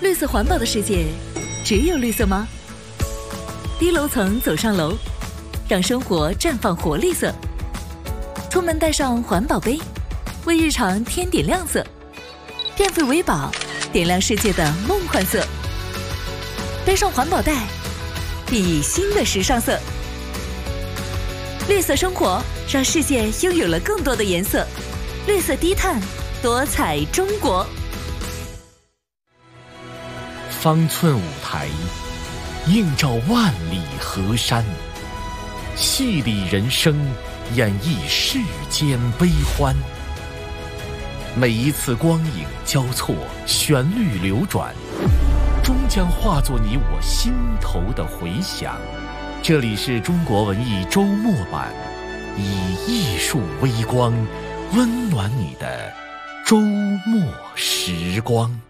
绿色环保的世界，只有绿色吗？低楼层走上楼，让生活绽放活力色。出门带上环保杯，为日常添点亮色。变废为宝，点亮世界的梦幻色。背上环保袋，熠熠新的时尚色。绿色生活，让世界拥有了更多的颜色。绿色低碳，多彩中国。 方寸舞台，映照万里河山，戏里人生，演绎世间悲欢。每一次光影交错，旋律流转，终将化作你我心头的回响。这里是中国文艺周末版，以艺术微光温暖你的周末时光。